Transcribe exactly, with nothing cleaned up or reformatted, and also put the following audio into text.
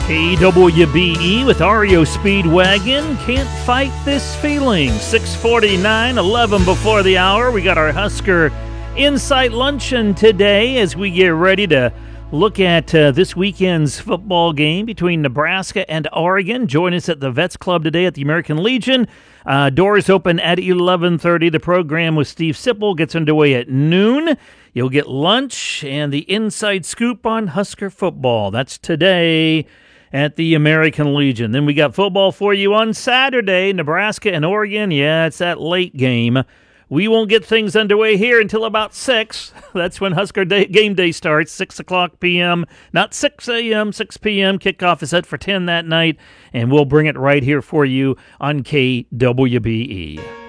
K W B E with R E O Speedwagon. Can't fight this feeling. six forty-nine, eleven before the hour. We got our Husker Insight Luncheon today as we get ready to look at uh, this weekend's football game between Nebraska and Oregon. Join us at the Vets Club today at the American Legion. Uh, doors open at eleven thirty. The program with Steve Sipple gets underway at noon. You'll get lunch and the inside scoop on Husker football. That's today at the American Legion. Then we got football for you on Saturday, Nebraska and Oregon. Yeah, it's that late game. We won't get things underway here until about six. That's when Husker day, game day starts, six o'clock p.m. Not six a.m., six p.m. Kickoff is set for ten that night, and we'll bring it right here for you on K W B E.